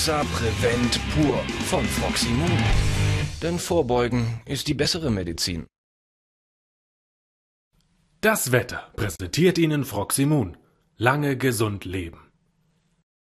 Hoxa Prevent pur von Froximon. Denn Vorbeugen ist die bessere Medizin. Das Wetter präsentiert Ihnen Froximon. Lange gesund leben.